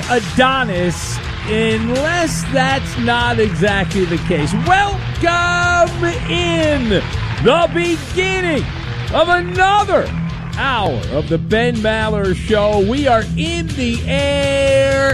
Adonis unless that's not exactly the case. Welcome in the beginning of another hour of the Ben Maller Show. We are in the air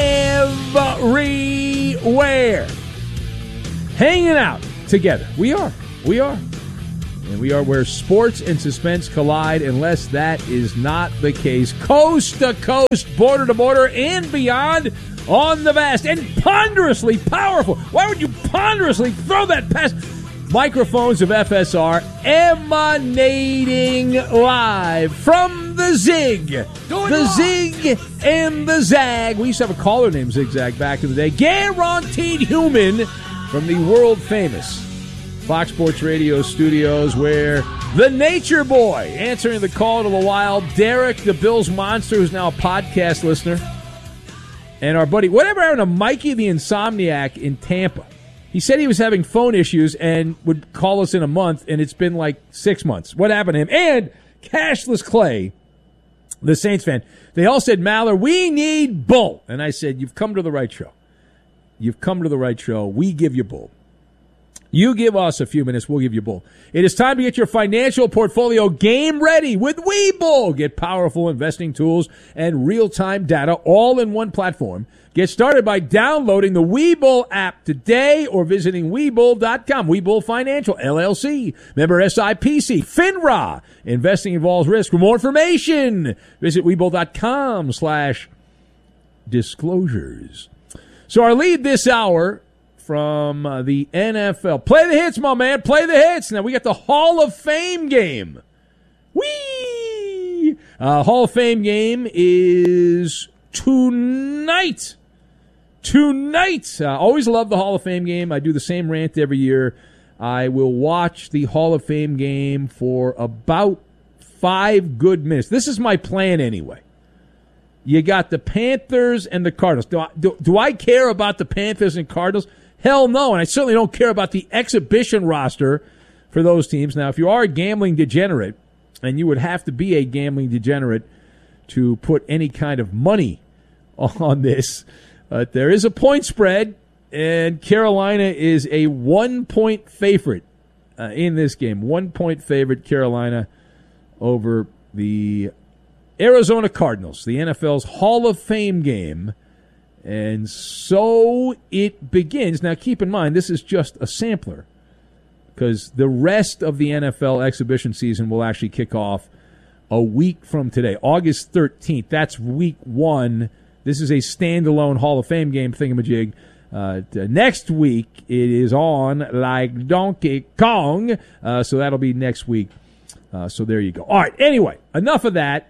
everywhere, hanging out together. We are. And we are where sports and suspense collide, unless that is not the case. Coast to coast, border to border, and beyond on the vast and ponderously powerful. Why would you ponderously throw that past microphones of FSR, emanating live from the Zig. The Zig and the Zag. We used to have a caller named Zigzag back in the day. Guaranteed human from the world-famous Fox Sports Radio studios, where the Nature Boy, answering the call to the wild, Derek, the Bills Monster, who's now a podcast listener, and our buddy, whatever happened to Mikey the Insomniac in Tampa? He said he was having phone issues and would call us in a month, and it's been like 6 months. What happened to him? And Cashless Clay, the Saints fan, they all said, Maller, we need Bull. And I said, you've come to the right show. You've come to the right show. We give you Bull. You give us a few minutes, we'll give you Bull. It is time to get your financial portfolio game ready with Webull. Get powerful investing tools and real-time data all in one platform. Get started by downloading the Webull app today or visiting Webull.com. Webull Financial, LLC. Member SIPC. FINRA. Investing involves risk. For more information, visit Webull.com/disclosures. So our lead this hour from the NFL. Play the hits, my man. Play the hits. Now, we got the Hall of Fame game. Whee! Hall of Fame game is tonight. Always love the Hall of Fame game. I do the same rant every year. I will watch the Hall of Fame game for about 5 good minutes. This is my plan anyway. You got the Panthers and the Cardinals. Do I care about the Panthers and Cardinals? Hell no, and I certainly don't care about the exhibition roster for those teams. Now, if you are a gambling degenerate, and you would have to be a gambling degenerate to put any kind of money on this, there is a point spread, and Carolina is a 1-point favorite in this game. 1-point favorite, Carolina, over the Arizona Cardinals, the NFL's Hall of Fame game. And so it begins. Now, keep in mind, this is just a sampler, because the rest of the NFL exhibition season will actually kick off a week from today, August 13th. That's week 1. This is a standalone Hall of Fame game thingamajig. Next week, it is on like Donkey Kong, so that'll be next week. So there you go. All right, anyway, enough of that.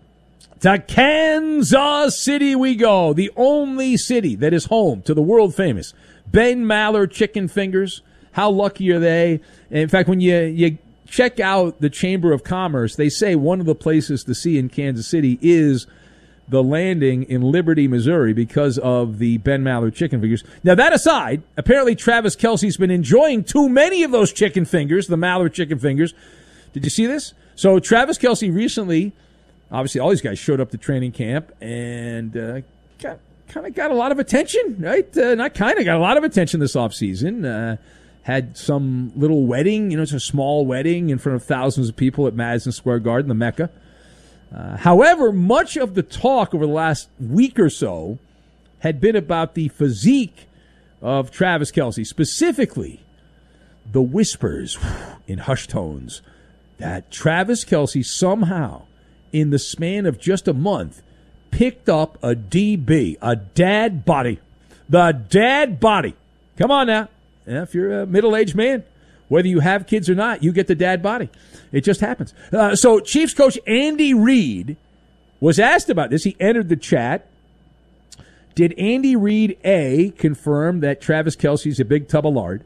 To Kansas City we go, the only city that is home to the world-famous Ben Maller Chicken Fingers. How lucky are they? And in fact, when you check out the Chamber of Commerce, they say one of the places to see in Kansas City is the landing in Liberty, Missouri, because of the Ben Maller Chicken Fingers. Now, that aside, apparently Travis Kelce's been enjoying too many of those chicken fingers, the Maller Chicken Fingers. Did you see this? So Travis Kelce recently, obviously, all these guys showed up to training camp and got a lot of attention, right? Got a lot of attention this offseason. Had some little wedding, it's a small wedding in front of thousands of people at Madison Square Garden, the Mecca. However, much of the talk over the last week or so had been about the physique of Travis Kelce, specifically the whispers in hushed tones that Travis Kelce somehow, in the span of just a month, picked up a DB, a dad body. The dad body. Come on now. If you're a middle-aged man, whether you have kids or not, you get the dad body. It just happens. So Chiefs coach Andy Reid was asked about this. He entered the chat. Did Andy Reid, A, confirm that Travis Kelce's a big tub of lard?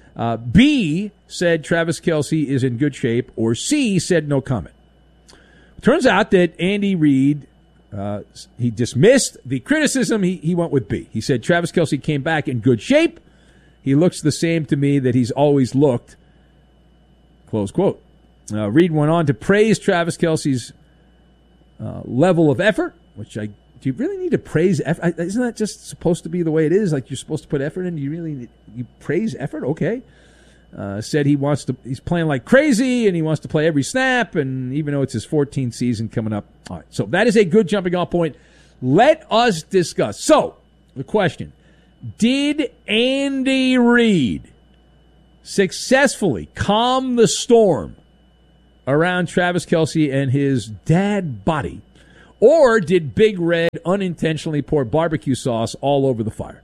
B, said Travis Kelce is in good shape? Or C, said no comment? Turns out that Andy Reid, he dismissed the criticism. He went with B. He said Travis Kelce came back in good shape. He looks the same to me that he's always looked. Close quote. Reid went on to praise Travis Kelce's level of effort, which I do you really need to praise effort? Isn't that just supposed to be the way it is? Like, you're supposed to put effort in. You praise effort? Okay. Said he's playing like crazy and he wants to play every snap, and even though it's his 14th season coming up. All right, so that is a good jumping off point. Let us discuss. So, the question, did Andy Reid successfully calm the storm around Travis Kelce and his dad body, or did Big Red unintentionally pour barbecue sauce all over the fire?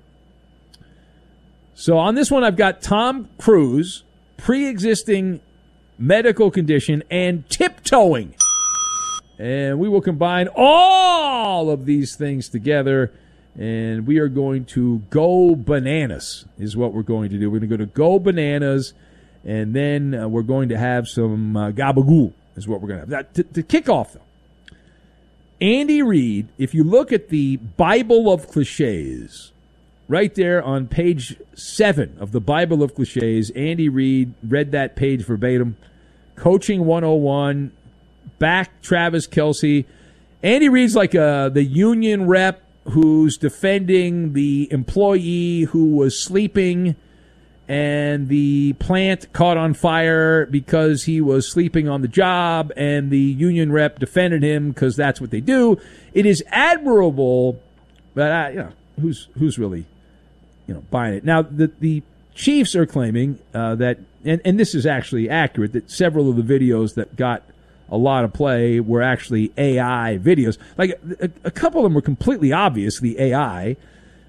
So on this one, I've got Tom Cruise, pre-existing medical condition, and tiptoeing. And we will combine all of these things together, and we are going to go bananas is what we're going to do. We're going to go bananas, and then we're going to have some gabagool is what we're going to have. Now, to kick off, though, Andy Reid, if you look at the Bible of Cliches, right there on page 7 of the Bible of Cliches, Andy Reid read that page verbatim. Coaching 101, back Travis Kelce. Andy Reid's like the union rep who's defending the employee who was sleeping and the plant caught on fire because he was sleeping on the job, and the union rep defended him because that's what they do. It is admirable, but who's really buying it. Now, the Chiefs are claiming that, and this is actually accurate, that several of the videos that got a lot of play were actually AI videos. Like, a couple of them were completely obvious, the AI.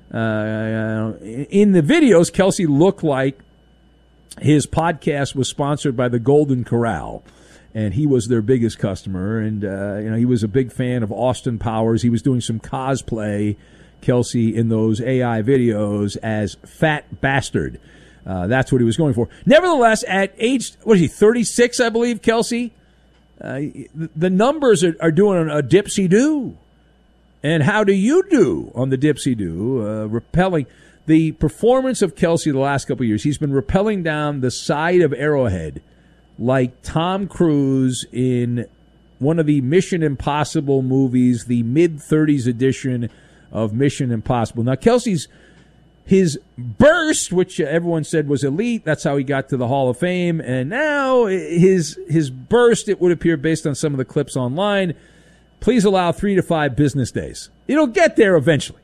In the videos, Kelce looked like his podcast was sponsored by the Golden Corral, and he was their biggest customer. And, he was a big fan of Austin Powers. He was doing some cosplay, Kelce, in those AI videos as Fat Bastard. That's what he was going for. Nevertheless, at age, 36, I believe, Kelce? The numbers are doing a dipsy-do. And how do you do on the dipsy-do? Rappelling. The performance of Kelce the last couple of years, he's been rappelling down the side of Arrowhead like Tom Cruise in one of the Mission Impossible movies, the mid-30s edition of Mission Impossible. Now, Kelce's his burst, which everyone said was elite, that's how he got to the Hall of Fame. And now his burst, it would appear based on some of the clips online, please allow 3 to 5 business days. It'll get there eventually.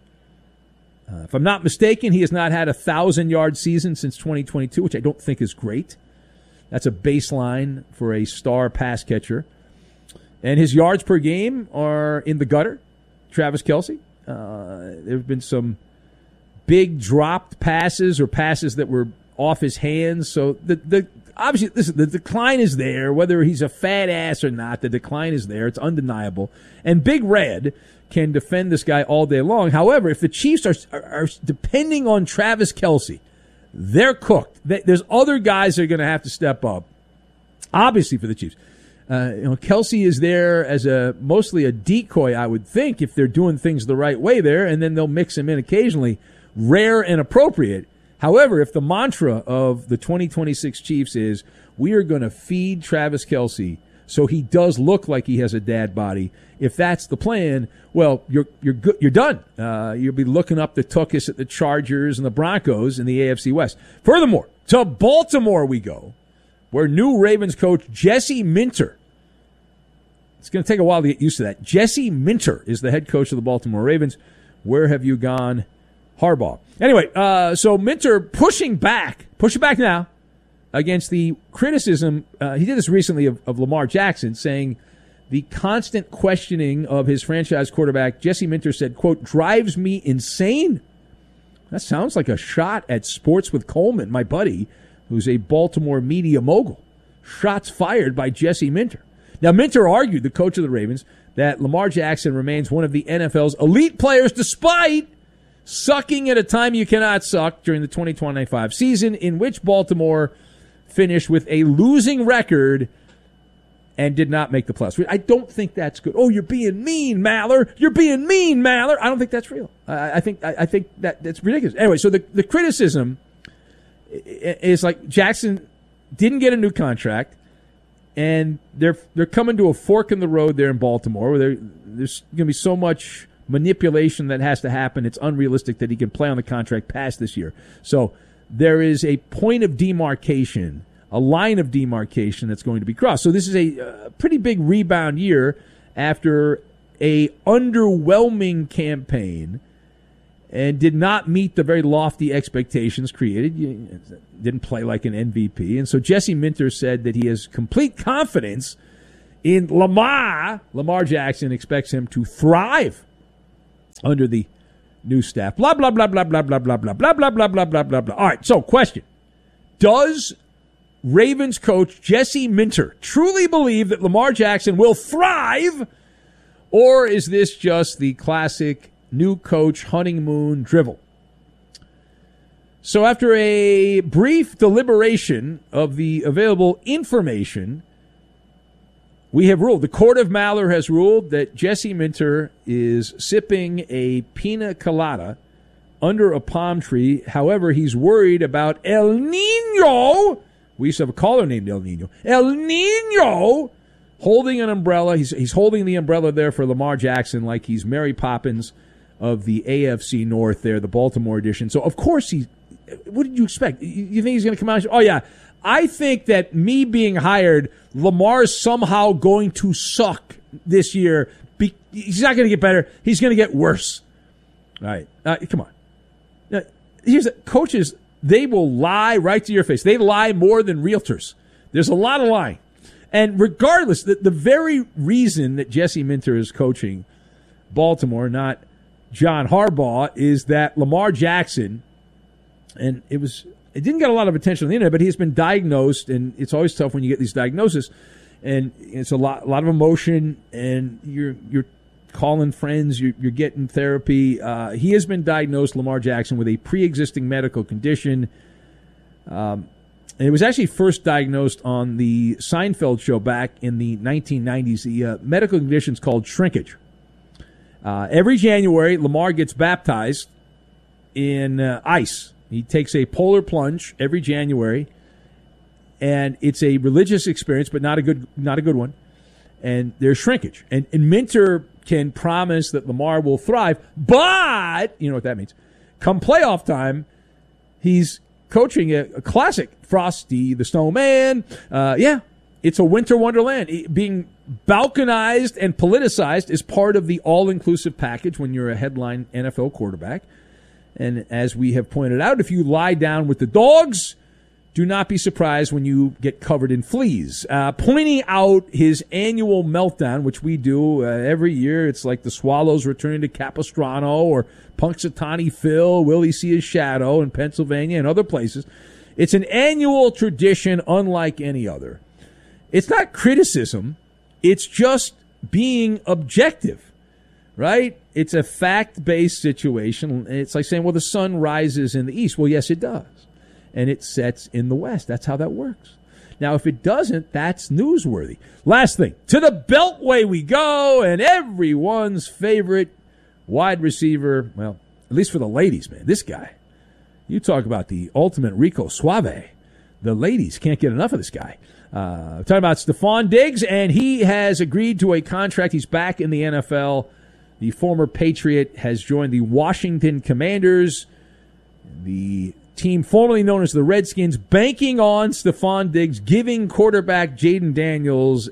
If I'm not mistaken, he has not had a 1,000-yard season since 2022, which I don't think is great. That's a baseline for a star pass catcher. And his yards per game are in the gutter, Travis Kelce. There have been some big dropped passes or passes that were off his hands. So obviously, listen, the decline is there. Whether he's a fat ass or not, the decline is there. It's undeniable. And Big Red can defend this guy all day long. However, if the Chiefs are depending on Travis Kelce, they're cooked. There's other guys that are going to have to step up, obviously, for the Chiefs. Kelce is there as mostly a decoy, I would think, if they're doing things the right way there, and then they'll mix him in occasionally, rare and appropriate. However, if the mantra of the 2026 Chiefs is, we are going to feed Travis Kelce so he does look like he has a dad body, if that's the plan, well, you're good. You're done. You'll be looking up the tuchus at the Chargers and the Broncos in the AFC West. Furthermore, to Baltimore we go, where new Ravens coach Jesse Minter, it's going to take a while to get used to that. Jesse Minter is the head coach of the Baltimore Ravens. Where have you gone, Harbaugh? Anyway, so Minter pushing back now against the criticism. He did this recently of Lamar Jackson, saying the constant questioning of his franchise quarterback. Jesse Minter said, quote, drives me insane. That sounds like a shot at Sports with Coleman, my buddy, who's a Baltimore media mogul. Shots fired by Jesse Minter. Now, Minter argued, the coach of the Ravens, that Lamar Jackson remains one of the NFL's elite players despite sucking at a time you cannot suck during the 2025 season, in which Baltimore finished with a losing record and did not make the playoffs. I don't think that's good. Oh, you're being mean, Maller. You're being mean, Maller. I don't think that's real. I think that's ridiculous. Anyway, so the criticism is like Jackson didn't get a new contract, and they're coming to a fork in the road there in Baltimore where there's going to be so much manipulation that has to happen. It's unrealistic that he can play on the contract past this year. So there is a point of demarcation, a line of demarcation that's going to be crossed. So this is a pretty big rebound year after a underwhelming campaign and did not meet the very lofty expectations created. Didn't play like an MVP. And so Jesse Minter said that he has complete confidence in Lamar. Lamar Jackson expects him to thrive under the new staff. Blah, blah, blah, blah, blah, blah, blah, blah, blah, blah, blah, blah, blah, blah, blah. All right, so question. Does Ravens coach Jesse Minter truly believe that Lamar Jackson will thrive, or is this just the classic new coach honeymoon drivel? So after a brief deliberation of the available information, we have ruled, the Court of Malheur has ruled that Jesse Minter is sipping a pina colada under a palm tree. However, he's worried about El Nino. We used to have a caller named El Nino. El Nino holding an umbrella. He's holding the umbrella there for Lamar Jackson like he's Mary Poppins of the AFC North there, the Baltimore edition. So, of course, what did you expect? You think he's going to come out and say, oh, yeah, I think that me being hired, Lamar's somehow going to suck this year. He's not going to get better. He's going to get worse. All right. Come on. Now, here's the coaches, they will lie right to your face. They lie more than realtors. There's a lot of lying. And regardless, the very reason that Jesse Minter is coaching Baltimore, not John Harbaugh, is that Lamar Jackson, and it didn't get a lot of attention on the internet, but he's been diagnosed, and it's always tough when you get these diagnoses, and it's a lot of emotion, and you're calling friends, you're getting therapy. He has been diagnosed, Lamar Jackson, with a pre-existing medical condition. And it was actually first diagnosed on the Seinfeld show back in the 1990s. The medical condition is called shrinkage. Every January, Lamar gets baptized in ice. He takes a polar plunge every January, and it's a religious experience, but not a good one. And there's shrinkage. And Minter can promise that Lamar will thrive, but you know what that means. Come playoff time, he's coaching a classic Frosty the Snowman. It's a winter wonderland. Being balkanized and politicized is part of the all-inclusive package when you're a headline NFL quarterback. And as we have pointed out, if you lie down with the dogs, do not be surprised when you get covered in fleas. Pointing out his annual meltdown, which we do every year. It's like the Swallows returning to Capistrano, or Punxsutawney Phil, will he see his shadow in Pennsylvania and other places. It's an annual tradition unlike any other. It's not criticism. It's just being objective, right? It's a fact-based situation. It's like saying, well, the sun rises in the east. Well, yes, it does. And it sets in the west. That's how that works. Now, if it doesn't, that's newsworthy. Last thing, to the Beltway we go, and everyone's favorite wide receiver, well, at least for the ladies, man, this guy. You talk about the ultimate Rico Suave. The ladies can't get enough of this guy. Talking about Stephon Diggs, and he has agreed to a contract. He's back in the NFL. The former Patriot has joined the Washington Commanders, the team formerly known as the Redskins, banking on Stephon Diggs, giving quarterback Jaden Daniels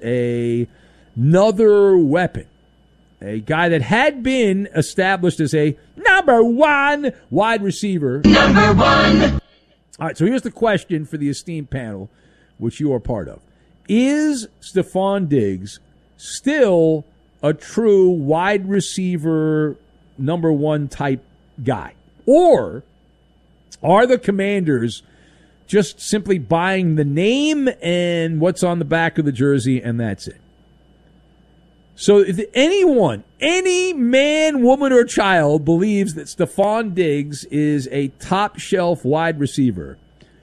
another weapon. A guy that had been established as a number one wide receiver. Number one! All right, so here's the question for the esteemed panel, which you are part of. Is Stephon Diggs still a true wide receiver number one type guy? Or are the Commanders just simply buying the name and what's on the back of the jersey, and that's it? So if anyone, any man, woman, or child believes that Stephon Diggs is a top-shelf wide receiver,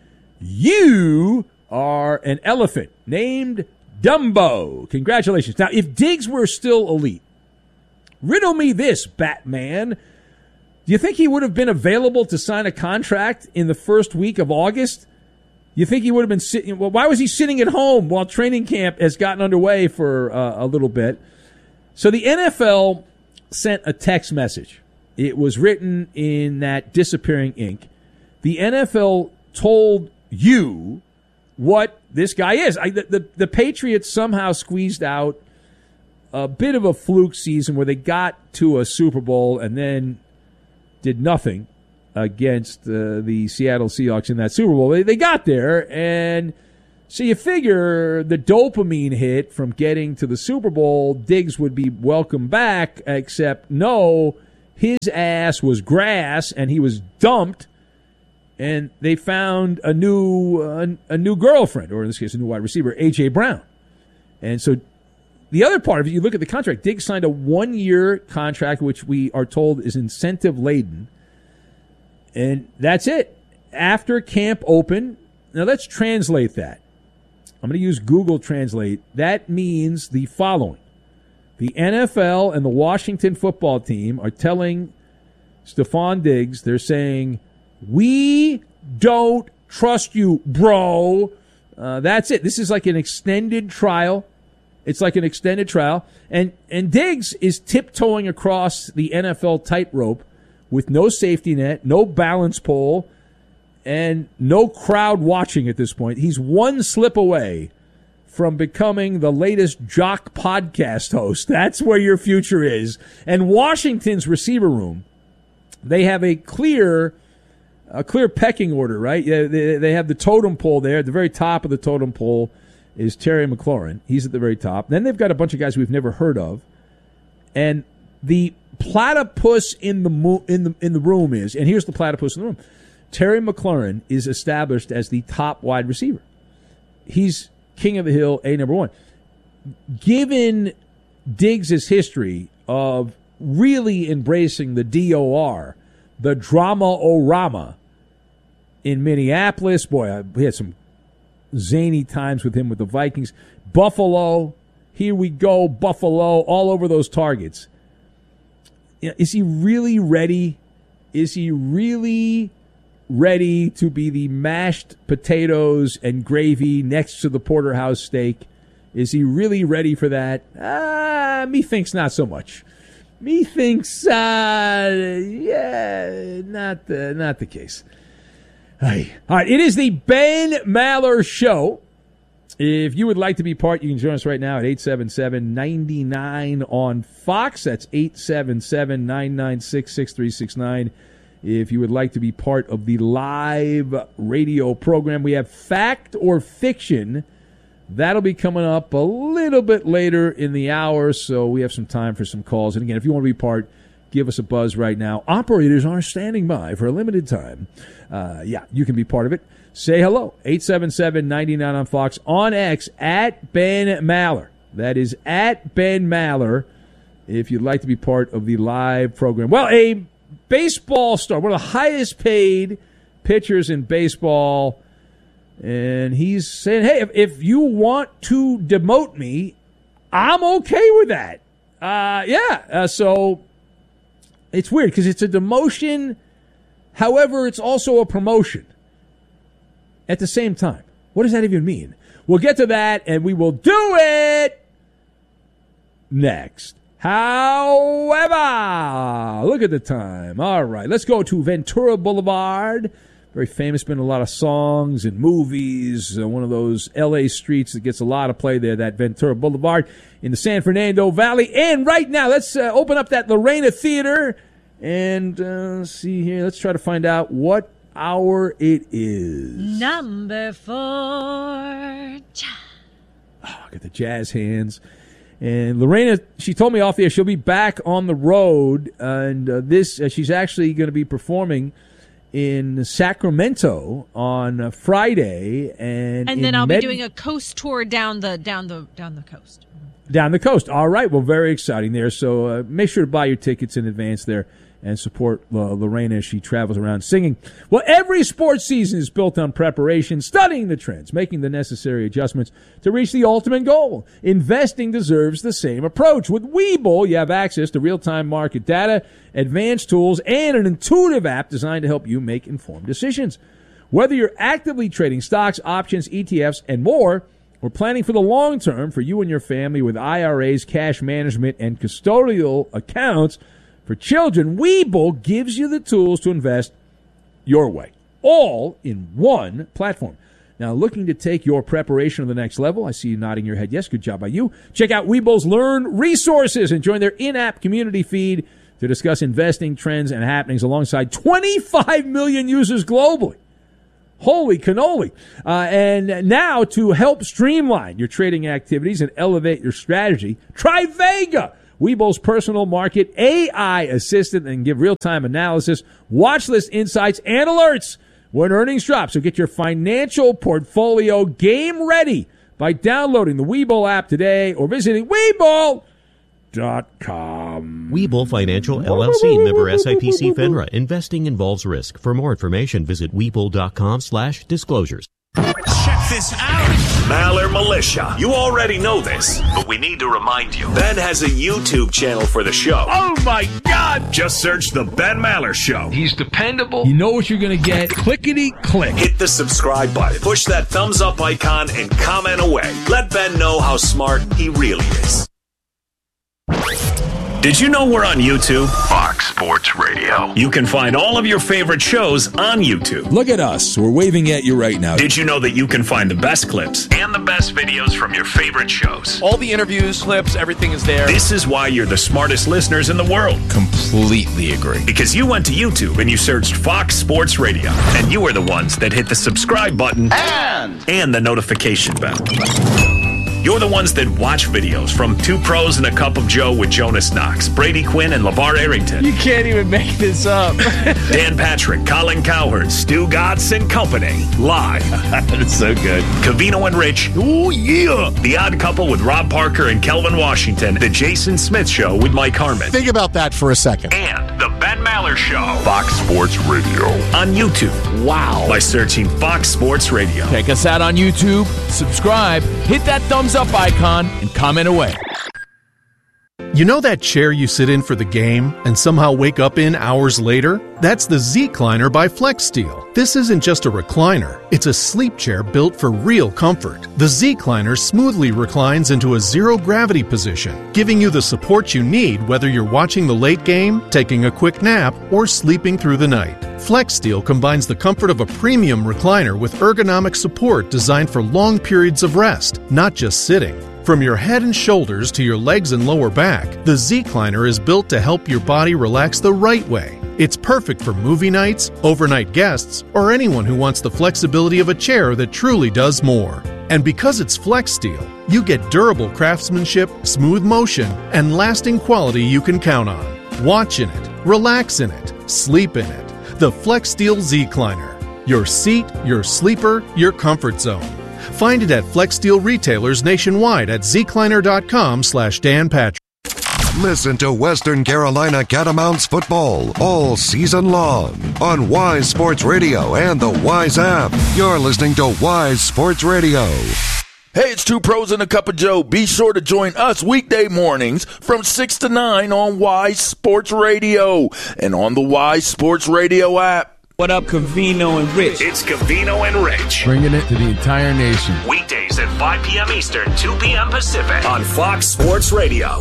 you are an elephant named Dumbo. Congratulations. Now, if Diggs were still elite, riddle me this, Batman. Do you think he would have been available to sign a contract in the first week of August? You think he would have been sitting? Well, why was he sitting at home while training camp has gotten underway for a little bit? So the NFL sent a text message. It was written in that disappearing ink. The NFL told you what this guy is. The Patriots somehow squeezed out a bit of a fluke season where they got to a Super Bowl and then did nothing against the Seattle Seahawks in that Super Bowl. They got there, and so you figure the dopamine hit from getting to the Super Bowl, Diggs would be welcome back, except no, his ass was grass, and he was dumped, and they found a new girlfriend, or in this case, a new wide receiver, A.J. Brown. And so the other part of it, you look at the contract, Diggs signed a 1-year contract, which we are told is incentive-laden, and that's it. After camp open, now let's translate that. I'm going to use Google Translate. That means the following. The NFL and the Washington football team are telling Stephon Diggs, they're saying, we don't trust you, bro. That's it. This is like an extended trial. It's like an extended trial. And Diggs is tiptoeing across the NFL tightrope with no safety net, no balance pole, and no crowd watching at this point. He's one slip away from becoming the latest jock podcast host. That's where your future is. And Washington's receiver room, they have a clear pecking order, right? They have the totem pole there. At the very top of the totem pole is Terry McLaurin. He's at the very top. Then they've got a bunch of guys we've never heard of. And the platypus in the room is, and here's the platypus in the room, Terry McLaurin is established as the top wide receiver. He's king of the hill, number one. Given Diggs' history of really embracing the DOR, the drama-o-rama in Minneapolis, boy, we had some zany times with him with the Vikings. Buffalo, here we go, Buffalo, all over those targets. Is he really ready? Is he really ready to be the mashed potatoes and gravy next to the porterhouse steak? Is he really ready for that? Methinks not so much. Methinks, not the case. All right, it is the Ben Maller Show. If you would like to be part, you can join us right now at 877-99 on Fox. That's 877-996-6369. If you would like to be part of the live radio program, we have Fact or Fiction. That'll be coming up a little bit later in the hour, so we have some time for some calls. And again, if you want to be part, give us a buzz right now. Operators are standing by for a limited time. You can be part of it. Say hello. 877-99 on Fox. On X, at Ben Maller. That is at Ben Maller, if you'd like to be part of the live program. Well, a baseball star, one of the highest paid pitchers in baseball, and he's saying, hey, if you want to demote me, I'm okay with that. So it's weird because it's a demotion. However, it's also a promotion at the same time. What does that even mean? We'll get to that, and we will do it next. However, look at the time. All right, let's go to Ventura Boulevard. Very famous, been in a lot of songs and movies. One of those L.A. streets that gets a lot of play there, that Ventura Boulevard in the San Fernando Valley. And right now, let's open up that Lorena Theater and see here. Let's try to find out what hour it is. Number 4. Oh, I got the jazz hands. And Lorena, she told me off the air she'll be back on the road, and she's actually going to be performing in Sacramento on Friday, and then I'll be doing a coast tour down the coast. Down the coast. All right. Well, very exciting there. So make sure to buy your tickets in advance there and support Lorena as she travels around singing. Well, every sports season is built on preparation, studying the trends, making the necessary adjustments to reach the ultimate goal. Investing deserves the same approach. With Webull, you have access to real-time market data, advanced tools, and an intuitive app designed to help you make informed decisions. Whether you're actively trading stocks, options, ETFs, and more, or planning for the long term for you and your family with IRAs, cash management, and custodial accounts for children, Webull gives you the tools to invest your way, all in one platform. Now, looking to take your preparation to the next level? I see you nodding your head. Yes, good job by you. Check out Webull's Learn Resources and join their in-app community feed to discuss investing trends and happenings alongside 25 million users globally. Holy cannoli. And now, to help streamline your trading activities and elevate your strategy, try Vega, Webull's personal market AI assistant, and give real-time analysis, watch list insights, and alerts when earnings drop. So get your financial portfolio game ready by downloading the Webull app today or visiting Webull.com. Webull Financial LLC, member SIPC FINRA. Investing involves risk. For more information, visit Webull.com/disclosures. Check this out. Maller Militia. You already know this, but we need to remind you. Ben has a YouTube channel for the show. Oh, my God. Just search The Ben Maller Show. He's dependable. You know what you're going to get. Clickety-click. Hit the subscribe button. Push that thumbs up icon and comment away. Let Ben know how smart he really is. Did you know we're on YouTube? Fox Sports Radio. You can find all of your favorite shows on YouTube. Look at us. We're waving at you right now. Did you know that you can find the best clips and the best videos from your favorite shows? All the interviews, clips, everything is there. This is why you're the smartest listeners in the world. Completely agree. Because you went to YouTube and you searched Fox Sports Radio. And you are the ones that hit the subscribe button and the notification bell. You're the ones that watch videos from Two Pros and a Cup of Joe with Jonas Knox, Brady Quinn, and LeVar Arrington. You can't even make this up. Dan Patrick, Colin Cowherd, Stu Gatz and Company. Live. That's so good. Covino and Rich. Oh, yeah. The Odd Couple with Rob Parker and Kelvin Washington. The Jason Smith Show with Mike Harmon. Think about that for a second. And The Ben Maller Show. Fox Sports Radio. On YouTube. Wow. By searching Fox Sports Radio. Check us out on YouTube, subscribe, hit that thumbs up icon, and comment away. You know that chair you sit in for the game and somehow wake up in hours later? That's the Z-Cliner by FlexSteel. This isn't just a recliner, it's a sleep chair built for real comfort. The Z-Cliner smoothly reclines into a zero-gravity position, giving you the support you need whether you're watching the late game, taking a quick nap, or sleeping through the night. FlexSteel combines the comfort of a premium recliner with ergonomic support designed for long periods of rest, not just sitting. From your head and shoulders to your legs and lower back, the Z-Cliner is built to help your body relax the right way. It's perfect for movie nights, overnight guests, or anyone who wants the flexibility of a chair that truly does more. And because it's FlexSteel, you get durable craftsmanship, smooth motion, and lasting quality you can count on. Watch in it, relax in it, sleep in it. The FlexSteel Z-Cliner. Your seat, your sleeper, your comfort zone. Find it at FlexSteel retailers nationwide at zcliner.com/Dan Patrick. Listen to Western Carolina Catamounts football all season long on Wise Sports Radio and the Wise app. You're listening to Wise Sports Radio. Hey, it's Two Pros and a Cup of Joe. Be sure to join us weekday mornings from 6 to 9 on Wise Sports Radio and on the Wise Sports Radio app. What up, Covino and Rich? It's Covino and Rich. Bringing it to the entire nation. Weekdays at 5 p.m. Eastern, 2 p.m. Pacific on Fox Sports Radio.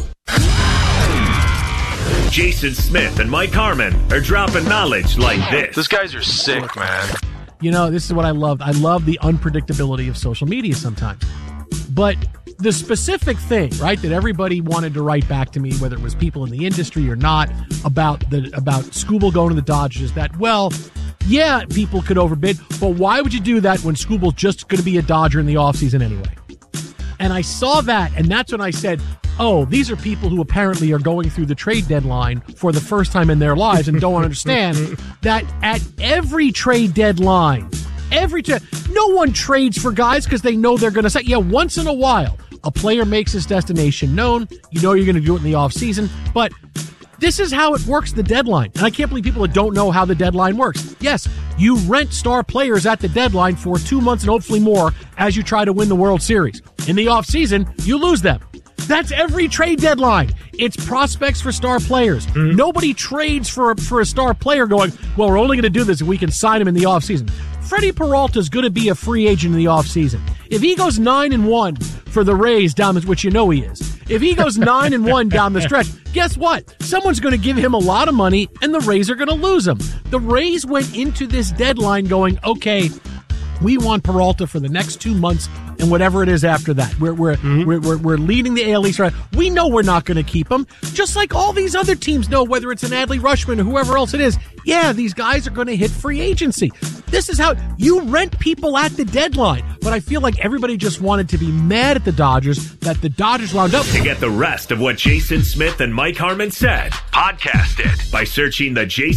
Jason Smith and Mike Harmon are dropping knowledge like this. These guys are sick, man. You know, this is what I love. I love the unpredictability of social media sometimes. But the specific thing, right, that everybody wanted to write back to me, whether it was people in the industry or not, about Skubal going to the Dodgers, is that, well, yeah, people could overbid, but why would you do that when Skubal's just going to be a Dodger in the offseason anyway? And I saw that, and that's when I said, oh, these are people who apparently are going through the trade deadline for the first time in their lives and don't understand that at every trade deadline, no one trades for guys because they know they're going to say, yeah, once in a while, a player makes his destination known. You know you're going to do it in the offseason, but this is how it works, the deadline. And I can't believe people that don't know how the deadline works. Yes, you rent star players at the deadline for 2 months and hopefully more as you try to win the World Series. In the offseason, you lose them. That's every trade deadline. It's prospects for star players. Nobody trades for a star player going, well, we're only going to do this if we can sign him in the offseason. Freddie Peralta's going to be a free agent in the offseason. If he goes 9-1 for the Rays down the, which you know he is, if he goes 9-1 down the stretch, guess what? Someone's going to give him a lot of money, and the Rays are going to lose him. The Rays went into this deadline going, okay, we want Peralta for the next 2 months and whatever it is after that. We're leading the AL East. We know we're not going to keep him, just like all these other teams know, whether it's an Adley Rutschman or whoever else it is. Yeah, these guys are going to hit free agency. This is how you rent people at the deadline. But I feel like everybody just wanted to be mad at the Dodgers that the Dodgers wound up. To get the rest of what Jason Smith and Mike Harmon said, podcast it by searching the Jason